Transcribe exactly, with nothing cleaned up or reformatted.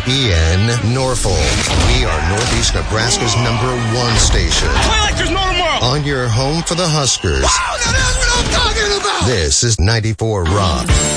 E N, Norfolk. We are Northeast Nebraska's number one station. Play like there's no tomorrow. On your home for the Huskers. Wow, now that's what I'm talking about. This is ninety-four Rock.